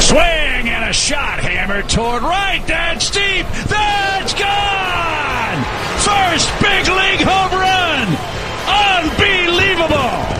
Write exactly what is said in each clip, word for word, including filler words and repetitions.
Swing and a shot hammered toward right. That's deep. That's gone. First big league home run. Unbelievable.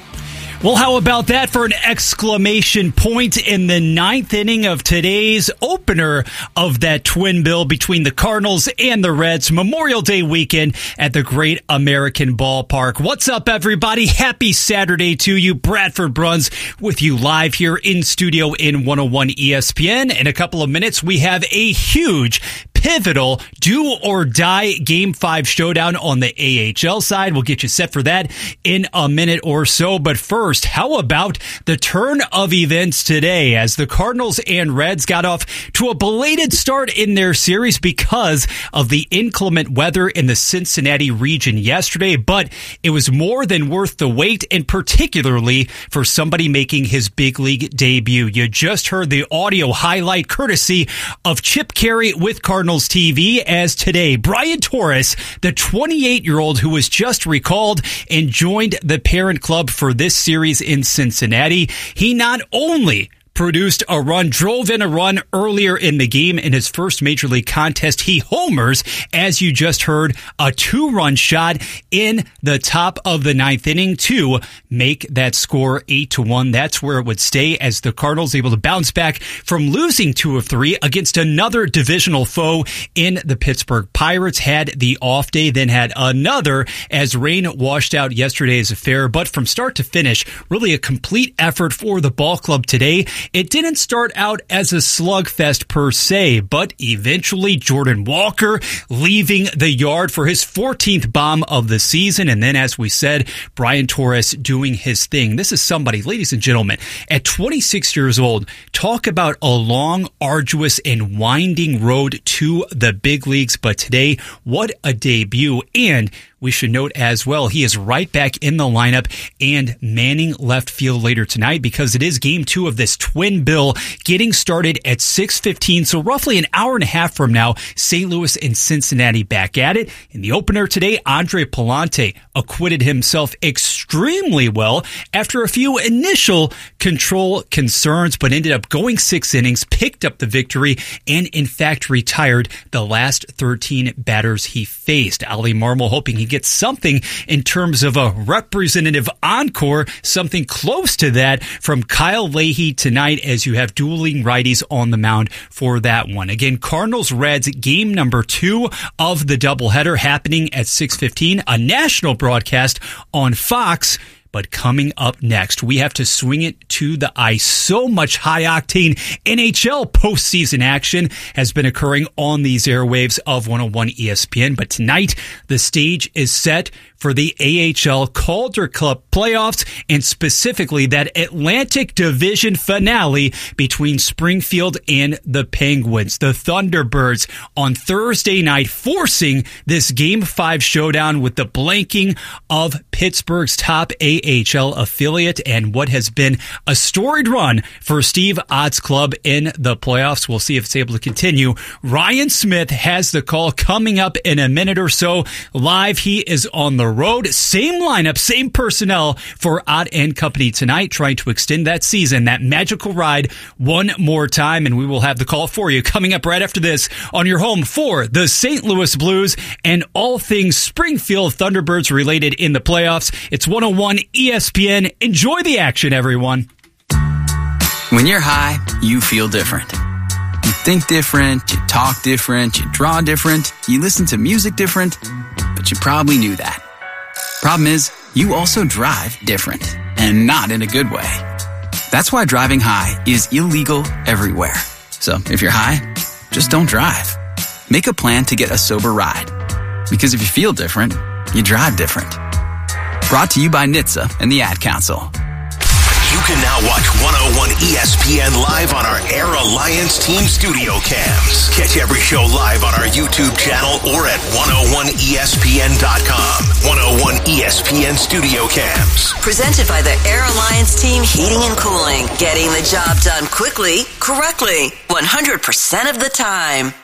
Well, how about that for an exclamation point in the ninth inning of today's opener of that twin bill between the Cardinals and the Reds Memorial Day weekend at the Great American Ballpark. What's up, everybody? Happy Saturday to you. Bradford Bruns with you live here in studio in one oh one E S P N. In a couple of minutes, we have a huge pivotal do or die game five showdown on the A H L side. We'll get you set for that in a minute or so. But first, how about the turn of events today as the Cardinals and Reds got off to a belated start in their series because of the inclement weather in the Cincinnati region yesterday. But it was more than worth the wait, and particularly for somebody making his big league debut. You just heard the audio highlight courtesy of Chip Carey with Cardinals T V as today, Brian Torres, the twenty-eight-year-old who was just recalled and joined the parent club for this series in Cincinnati. He not only produced a run, drove in a run earlier in the game in his first major league contest. He homers, as you just heard, a two-run shot in the top of the ninth inning to make that score eight to one. That's where it would stay as the Cardinals able to bounce back from losing two of three against another divisional foe in the Pittsburgh Pirates. Had the off day, then had another as rain washed out yesterday's affair. But from start to finish, really a complete effort for the ball club today. It didn't start out as a slugfest per se, but eventually Jordan Walker leaving the yard for his fourteenth bomb of the season. And then, as we said, Brian Torres doing his thing. This is somebody, ladies and gentlemen, at twenty-six years old, talk about a long, arduous, and winding road to the big leagues. But today, what a debut. And we should note as well, he is right back in the lineup and manning left field later tonight because it is game two of this twin bill getting started at six fifteen. So roughly an hour and a half from now, Saint Louis and Cincinnati back at it. In the opener today, Andre Pallante acquitted himself extremely well after a few initial control concerns, but ended up going six innings, picked up the victory, and in fact retired the last thirteen batters he faced. Ali Marmol hoping he gets something in terms of a representative encore, something close to that from Kyle Leahy tonight as you have dueling righties on the mound for that one. Again, Cardinals-Reds game number two of the doubleheader happening at six fifteen, a national broadcast on Fox. But coming up next, we have to swing it to the ice. So much high-octane N H L postseason action has been occurring on these airwaves of one oh one E S P N. But tonight, the stage is set for the A H L Calder Cup playoffs, and specifically that Atlantic Division finale between Springfield and the Penguins. The Thunderbirds on Thursday night forcing this Game five showdown with the blanking of Pittsburgh's top A H L affiliate and what has been a storied run for Steve Ott's club in the playoffs. We'll see if it's able to continue. Ryan Smith has the call coming up in a minute or so. Live, he is on the road. Same lineup, same personnel for Ott and company tonight, trying to extend that season, that magical ride one more time. And we will have the call for you coming up right after this on your home for the Saint Louis Blues and all things Springfield Thunderbirds related in the playoffs. It's one oh one E S P N. Enjoy the action, everyone. When you're high, you feel different. You think different, you talk different, you draw different, you listen to music different, but you probably knew that. Problem is, you also drive different, and not in a good way. That's why driving high is illegal everywhere. So if you're high, just don't drive. Make a plan to get a sober ride. Because if you feel different, you drive different. Brought to you by N H T S A and the Ad Council. You can now watch one oh one E S P N live on our Air Alliance Team Studio Cams. Catch every show live on our YouTube channel or at one oh one E S P N dot com. one oh one E S P N Studio Cams. Presented by the Air Alliance Team Heating and Cooling. Getting the job done quickly, correctly, one hundred percent of the time.